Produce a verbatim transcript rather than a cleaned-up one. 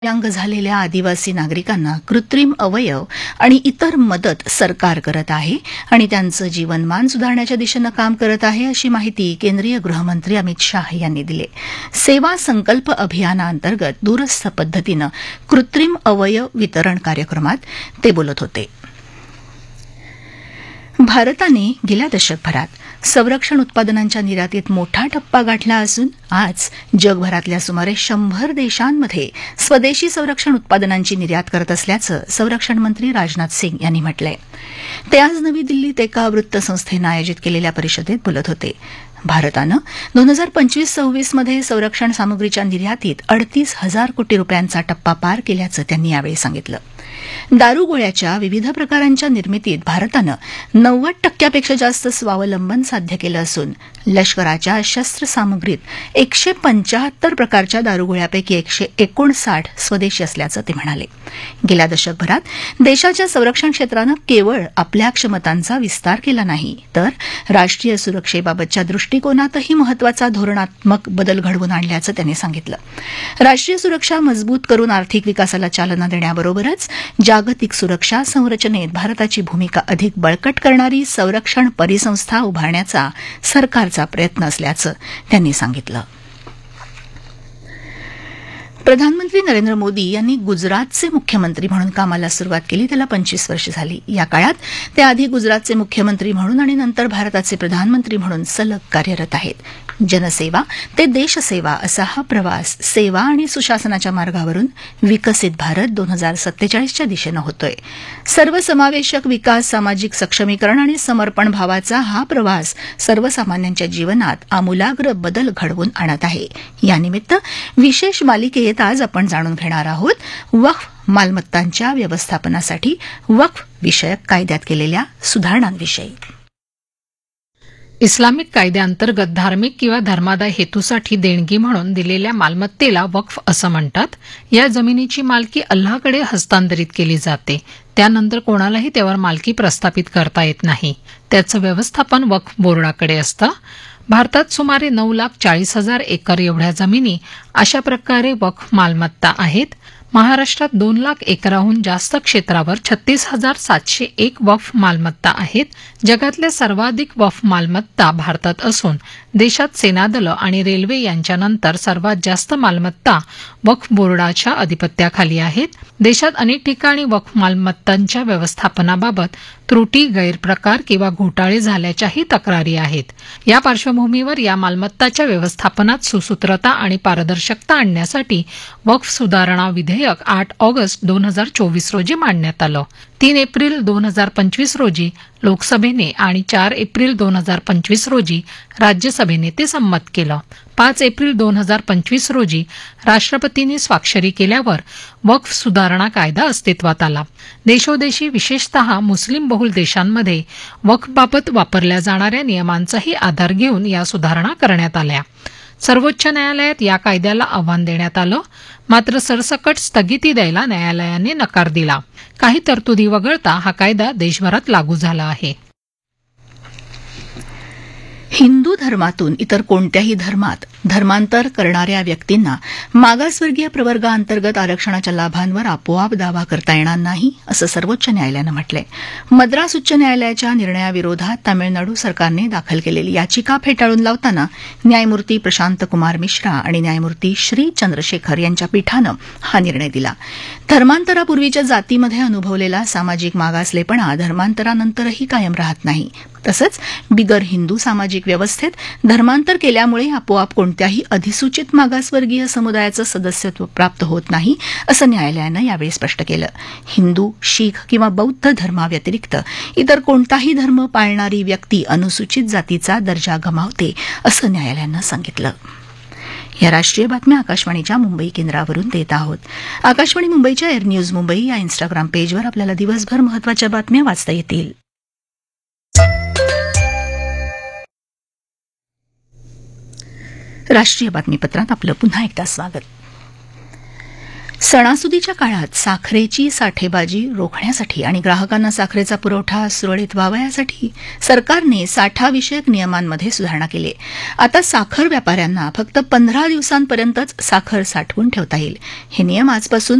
दिव्यांग झालेल्या आदिवासी नागरिकांना कृत्रिम अवयव आणि इतर मदत सरकार करत आहे आणि त्यांचं जीवनमान सुधारण्याच्या दिशेनं काम करत आहे, अशी माहिती केंद्रीय गृहमंत्री अमित शाह यांनी दिली. सेवा संकल्प अभियानाअंतर्गत दूरस्थ पद्धतीनं कृत्रिम अवयव वितरण कार्यक्रमात ते बोलत होते. भारताने गेल्या दशकभरात संरक्षण उत्पादनांच्या निर्यातीत मोठा टप्पा गाठला असून आज जगभरातल्या सुमारे शंभर देशांमध्ये स्वदेशी संरक्षण उत्पादनांची निर्यात करत असल्याचं संरक्षण मंत्री राजनाथ सिंग यांनी म्हटलंय. ते आज नवी दिल्लीत एका वृत्तसंस्थेनं आयोजित केलेल्या परिषदेत बोलत होते. भारतानं दोन हजार पंचवीस सव्वीस मध्ये संरक्षण सामुग्रीच्या निर्यातीत अडतीस हजार कोटी रुपयांचा टप्पा पार केल्याचं त्यांनी यावेळी सांगितलं. दारुगोळ्याच्या विविध प्रकारांच्या निर्मितीत भारतानं नव्वद टक्क्यापेक्षा जास्त स्वावलंबन साध्य केलं असून लष्कराच्या शस्त्रसामुग्रीत एकशे पंचाहत्तर प्रकारच्या दारुगोळ्यापैकी एकशे एकोणसाठ स्वदेशी असल्याचं ते म्हणाले. गेल्या दशकभरात देशाच्या संरक्षण क्षेत्रानं केवळ आपल्या क्षमतांचा विस्तार केला नाही, तर राष्ट्रीय सुरक्षेबाबतच्या दृष्टिकोनातही महत्वाचा धोरणात्मक बदल घडवून आणल्याचं त्यांनी सांगितलं. राष्ट्रीय सुरक्षा मजबूत करून आर्थिक विकासाला चालना देण्याबरोबरच जागतिक सुरक्षा संरचनेत भारताची भूमिका अधिक बळकट करणारी संरक्षण परिसंस्था उभारण्याचा सरकारचा प्रयत्न असल्याचं त्यांनी सांगितलं. प्रधानमंत्री नरेंद्र मोदी यांनी गुजरातचे मुख्यमंत्री म्हणून कामाला सुरुवात केली. त्याला पंचवीस वर्ष झाली. या काळात ते आधी गुजरातचे मुख्यमंत्री म्हणून आणि नंतर भारताचे प्रधानमंत्री म्हणून सलग कार्यरत आहेत. जनसेवा ते देशसेवा असा हा प्रवास सेवा आणि सुशासनाच्या मार्गावरून विकसित भारत दोन हजार सत्तेचाळीसच्या दिशेनं होतोय. सर्वसमावेशक विकास, सामाजिक सक्षमीकरण आणि समर्पण भावाचा हा प्रवास सर्वसामान्यांच्या जीवनात आमूलाग्र बदल घडवून आणत आहे. यानिमित्त विशेष मालिकेत आज आपण जाणून घेणार आहोत वक्फ मालमत्तांच्या व्यवस्थापनासाठी वक्फ विषयक कायद्यात केलेल्या सुधारणांविषयी. इस्लामिक कायद्याअंतर्गत धार्मिक किंवा धर्मादाय हेतूसाठी देणगी म्हणून दिलेल्या मालमत्तेला वक्फ असं म्हणतात. या जमिनीची मालकी अल्लाहकडे हस्तांतरित केली जाते. त्यानंतर कोणालाही त्यावर मालकी प्रस्थापित करता येत नाही. त्याचं व्यवस्थापन वक्फ बोर्डाकडे असतं. भारतात सुमारे नऊ लाख चाळीस हजार एकर एवढ्या जमिनी अशा प्रकारे वक्फ मालमत्ता आहेत. महाराष्ट्रात दोन लाख एकराहून जास्त क्षेत्रावर छत्तीस हजार सातशे एक वक्फ मालमत्ता आहेत. जगातल्या सर्वाधिक वक्फ मालमत्ता भारतात असून देशात सेनादलं आणि रेल्वे यांच्यानंतर सर्वात जास्त मालमत्ता वक्फ बोर्डाच्या अधिपत्याखाली आहेत. देशात अनेक ठिकाणी वक्फ मालमत्तांच्या व्यवस्थापनाबाबत त्रुटी, गैरप्रकार किंवा घोटाळे झाल्याच्याही तक्रारी आहेत. या पार्श्वभूमीवर या मालमत्ताच्या व्यवस्थापनात सुसूत्रता आणि पारदर्शकता आणण्यासाठी वक्फ सुधारणा विधेयक आठ ऑगस्ट दोन हजार चोवीस रोजी मांडण्यात आलं. तीन एप्रिल दोन हजार पंचवीस रोजी लोकसभेने आणि चार एप्रिल दोन हजार पंचवीस रोजी राज्यसभेने ते संमत केलं. पाच एप्रिल दोन हजार पंचवीस रोजी राष्ट्रपतींनी स्वाक्षरी केल्यावर वक्फ सुधारणा कायदा अस्तित्वात आला. देशोदेशी विशेषतः मुस्लिम बहुल देशांमध्ये वक्फबाबत वापरल्या जाणाऱ्या नियमांचाही आधार घेऊन या सुधारणा करण्यात आल्या. सर्वोच्च न्यायालयात या कायद्याला आव्हान देण्यात आलं, मात्र सरसकट स्थगिती द्यायला न्यायालयाने नकार दिला. काही तरतुदी वगळता हा कायदा देशभरात लागू झाला आहे. हिंदू धर्मातून इतर कोणत्याही धर्मात धर्मांतर करणाऱ्या व्यक्तींना मागासवर्गीय प्रवर्गाअंतर्गत आरक्षणाच्या लाभांवर आपोआप दावा करता येणार नाही, असं सर्वोच्च न्यायालयानं म्हटलंय. मद्रास उच्च न्यायालयाच्या निर्णयाविरोधात तामिळनाडू सरकारने दाखल केलेली याचिका फेटाळून लावताना न्यायमूर्ती प्रशांत कुमार मिश्रा आणि न्यायमूर्ती श्री चंद्रशेखर यांच्या पीठानं हा निर्णय दिला. धर्मांतरापूर्वीच्या जातीमध्ये अनुभवलेला सामाजिक मागासलेपणा धर्मांतरानंतरही कायम राहत नाही. तसंच बिगर हिंदू सामाजिक व्यवस्थेत धर्मांतर केल्यामुळे आपोआप कोणत्याही अधिसूचित मागासवर्गीय समुदायाचं सदस्यत्व प्राप्त होत नाही, असं न्यायालयानं यावेळी स्पष्ट केलं. हिंदू, शीख किंवा बौद्ध धर्माव्यतिरिक्त इतर कोणताही धर्म पाळणारी व्यक्ती अनुसूचित जातीचा दर्जा गमावते, असं न्यायालयानं सांगितलं. या राष्ट्रीय बातम्या आकाशवाणीच्या मुंबई केंद्रावरून देत आहोत. आकाशवाणी मुंबईच्या एअर न्यूज मुंबई या इन्स्टाग्राम पेजवर आपल्याला दिवसभर महत्वाच्या बातम्या वाचता येतील. राष्ट्रीय बातमीपत्रात आपलं पुन्हा एकदा स्वागत. सणासुदीच्या काळात साखरेची साठेबाजी रोखण्यासाठी आणि ग्राहकांना साखरेचा पुरवठा सुरळीत व्हावा यासाठी सरकारने साठाविषयक नियमांमध्ये सुधारणा केली. आता साखर व्यापाऱ्यांना फक्त पंधरा दिवसांपर्यंतच साखर साठवून ठेवता येईल. हे नियम आजपासून